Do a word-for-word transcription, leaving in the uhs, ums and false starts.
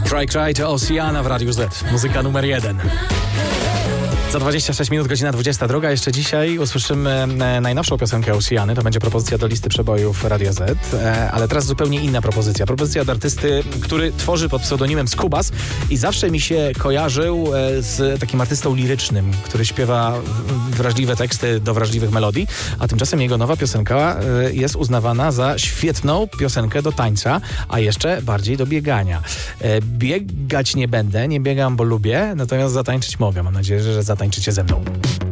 Cry Cry to Oceana w Radiu Z. Muzyka numer jeden. Za dwadzieścia sześć minut, godzina dwudziesta druga. Jeszcze dzisiaj usłyszymy najnowszą piosenkę Oceany. To będzie propozycja do listy przebojów Radia Z. Ale teraz zupełnie inna propozycja. Propozycja od artysty, który tworzy pod pseudonimem Skubas i zawsze mi się kojarzył z takim artystą lirycznym, który śpiewa wrażliwe teksty do wrażliwych melodii, a tymczasem jego nowa piosenka jest uznawana za świetną piosenkę do tańca, a jeszcze bardziej do biegania. Biegać nie będę, nie biegam, bo lubię, natomiast zatańczyć mogę. Mam nadzieję, że zatańczycie ze mną.